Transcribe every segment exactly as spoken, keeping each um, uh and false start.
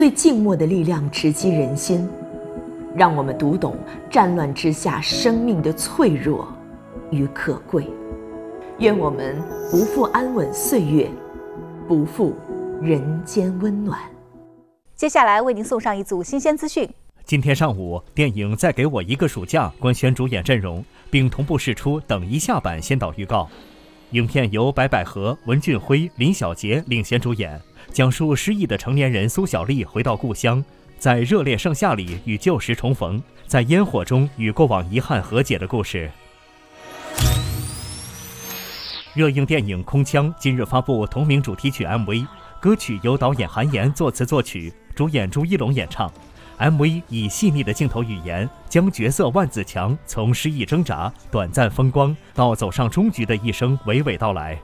对静默的力量直击人心，让我们读懂战乱之下生命的脆弱与可贵。愿我们不负安稳岁月，不负人间温暖。 接下来为您送上一组新鲜资讯。 今天上午，电影《再给我一个暑假》官宣主演阵容，并同步释出等一下版先导预告。影片由白百合、文俊辉、林小杰领衔主演，讲述失忆的成年人苏小丽回到故乡，在热烈盛夏里与旧时重逢，在烟火中与过往遗憾和解的故事。热映电影《空腔》今日发布同名主题曲 M V， 歌曲由导演韩延作词作曲，主演朱一龙演唱。M V 以细腻的镜头语言，将角色万梓强从失意挣扎、短暂风光到走上终局的一生娓娓道来。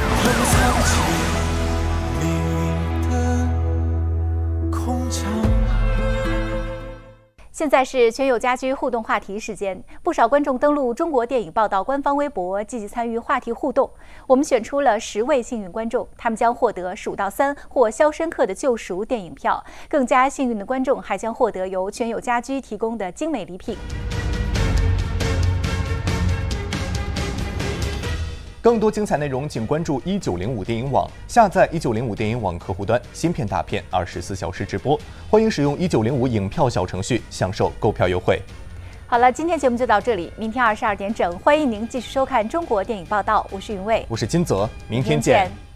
现在是全友家居互动话题时间，不少观众登录中国电影报道官方微博，积极参与话题互动。我们选出了十位幸运观众，他们将获得《数到三》或《肖申克的救赎》电影票。更加幸运的观众还将获得由全友家居提供的精美礼品。 更多精彩内容，请关注一九零五电影网，下载一九零五电影网客户端，新片大片二十四小时直播。欢迎使用一九零五影票小程序，享受购票优惠。 好了，今天节目就到这里，明天二十二点整，欢迎您继续收看中国电影报道，我是云卫， 我是金泽，明天见。 明天见。